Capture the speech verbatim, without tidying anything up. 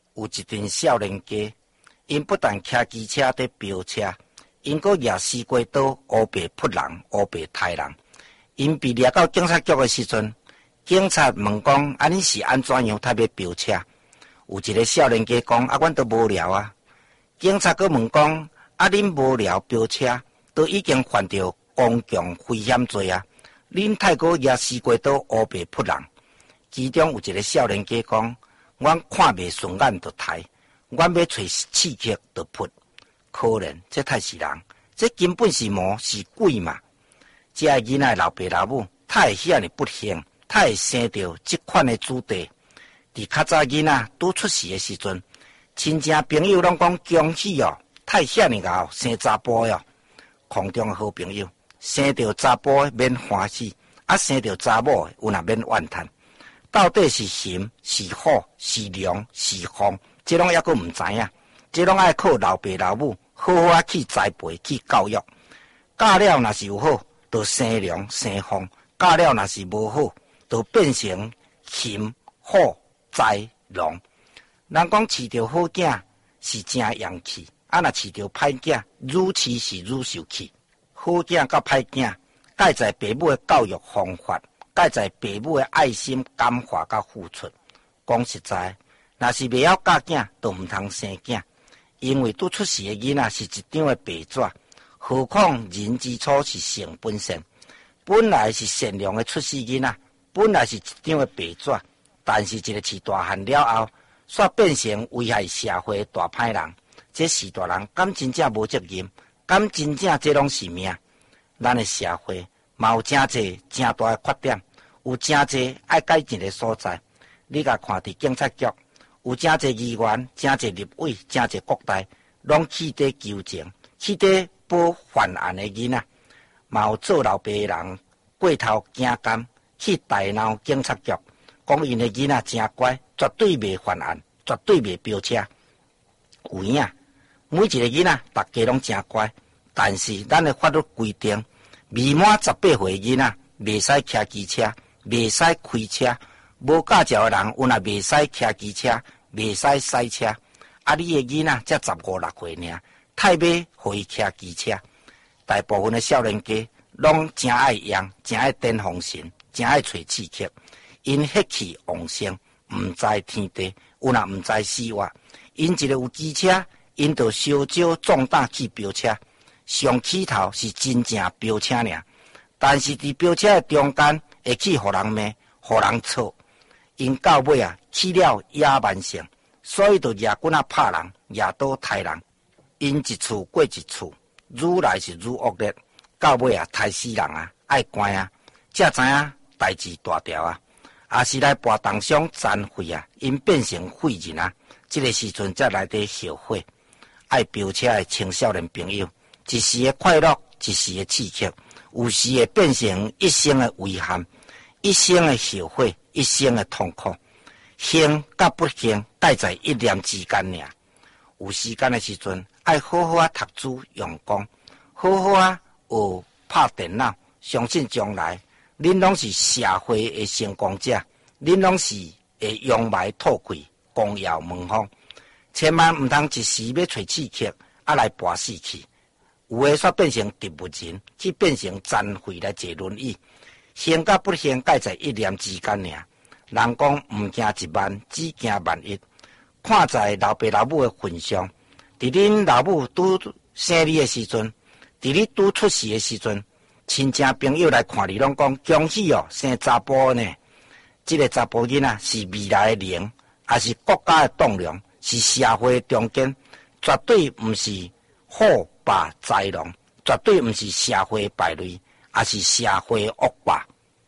有一群少年家，因不但骑机车伫飙车，因阁举西瓜刀乌白扑人、乌白杀人。因被抓到警察局的时阵，警察问讲：啊，你是安怎样才要飙车？有一个少年家讲：啊，阮都无聊啊。警察阁问讲：啊，恁无聊飙车，都已经犯着公共危险罪啊！恁太过举西瓜刀乌白扑人。其中有一个少年家讲：阮看袂顺眼就杀，阮要找刺激就扑。可怜，这太是人，这根本是魔是鬼嘛！这个囡仔老爸老母，他会遐尼不幸，他会生着这款的子弟。伫较早囡仔拄出世的时阵，亲戚朋友拢讲恭喜哦，他会遐尼熬生查甫哦。空中的好朋友，生着查甫的免欢喜，啊生着查某的有若免怨叹。到底是咸是好是凉是风，这拢还阁唔知影，这拢爱靠老爸老母好好啊去栽培去教育。教了若是有好，就生凉生风；教了若是无好，就变成咸好灾龙。人讲饲着好囝是真洋气，啊若饲着歹囝，愈饲是愈受气。好囝甲歹囝，介在父母的教育方法。介在父母的爱心、感化甲付出。讲实在，若是袂晓教囝，就毋通生囝，因为拄出世的囡仔是一张的白纸。何况人之初是性本善，本来是善良的出世囡仔，本来是一张的白纸，但是一个饲大汉了后，煞变成危害社会的大歹人。这是大人敢真正无责任？敢真正这拢是命？咱的社会嘛有真侪真大的缺点。有真侪爱改进的所在，你甲看伫警察局，有真侪议员、真侪立委、真侪国代，拢去伫纠正，去伫保犯案的囡仔，嘛有做老爸的人过头惊干，去大闹警察局，讲因的囡仔真乖，绝对袂犯案，绝对袂飙车。有影，每一个囡仔大家拢真乖，但是咱的法律规定，未满十八岁的囡仔袂使骑机车。袂使开车，无驾照的人有若袂使骑机车，袂使赛车。啊，你的囡仔才十五六岁尔，太要互伊骑机车。大部分的少年家拢真爱养，真爱颠风神，真爱找刺激。因血气旺盛，毋知天地，有若毋知死活。因一个有机车，因就烧酒壮胆去飙车，上起头是真正飙车尔。但是伫飙车的中间，会去互人骂，互人吵，因到尾啊起了野蛮性，所以就举棍仔拍人，举刀杀人。因一处过一处，愈来是愈恶劣，到尾啊杀死人啊，爱关啊，才知影代志大条啊，也是来跋重伤残废啊，因变成废人啊。这个时阵才来得后悔。爱飙车的青少年朋友，一时的快乐，一时的刺激。有时会变成一生的遗憾，一生的后悔，一生的痛苦。幸甲不幸，介在一念之间尔。有时间的时阵，爱好好啊读书用功，好好啊学拍电脑。相信将来，恁拢是社会的成功者，恁拢是会扬眉吐气，光耀门风。千万毋通一时要找刺激，啊来跋死去。有的煞变成植物人，去变成残废来坐轮椅。幸甲不幸，介在一念之间尔。人讲毋惊一万，只惊万一。看在老爸老母的份上，伫恁老母拄生你的时阵，伫你拄出世的时阵，亲戚朋友来看你，拢讲恭喜哦，生查甫呢。这个查甫囡仔是未来的灵，也是国家的栋梁，是社会的中坚，绝对毋是好霸豺狼，绝对毋是社会败类，也是社会恶霸。